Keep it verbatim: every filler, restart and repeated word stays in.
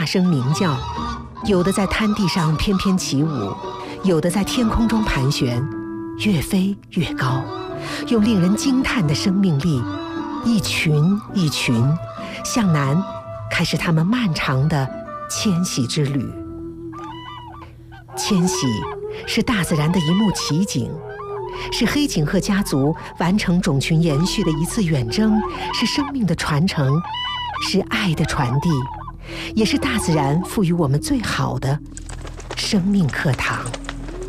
声鸣叫，有的在滩地上翩翩起舞，有的在天空中盘旋，越飞越高，用令人惊叹的生命力，一群一群向南开始他们漫长的迁徙之旅。迁徙是大自然的一幕奇景，是黑颈鹤家族完成种群延续的一次远征，是生命的传承，是爱的传递，也是大自然赋予我们最好的生命课堂。